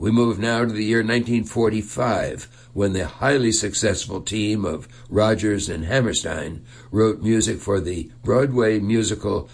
We move now to the year 1945, when the highly successful team of Rodgers and Hammerstein wrote music for the Broadway musical